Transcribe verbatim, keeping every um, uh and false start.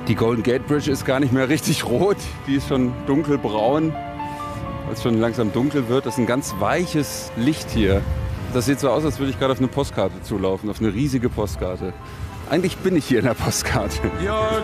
Die Golden Gate Bridge ist gar nicht mehr richtig rot, die ist schon dunkelbraun, weil es schon langsam dunkel wird. Das ist ein ganz weiches Licht hier. Das sieht so aus, als würde ich gerade auf eine Postkarte zulaufen, auf eine riesige Postkarte. Eigentlich bin ich hier in der Postkarte. You're